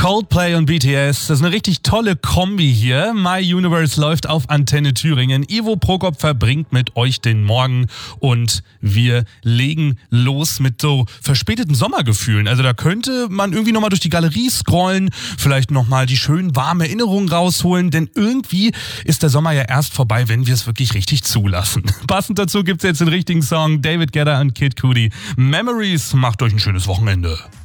Coldplay und BTS, das ist eine richtig tolle Kombi hier. My Universe läuft auf Antenne Thüringen. Ivo Prokop verbringt mit euch den Morgen und wir legen los mit so verspäteten Sommergefühlen. Also da könnte man irgendwie nochmal durch die Galerie scrollen, vielleicht nochmal die schönen warmen Erinnerungen rausholen, denn irgendwie ist der Sommer ja erst vorbei, wenn wir es wirklich richtig zulassen. Passend dazu gibt's jetzt den richtigen Song, David Guetta und Kid Cudi. Memories, macht euch ein schönes Wochenende.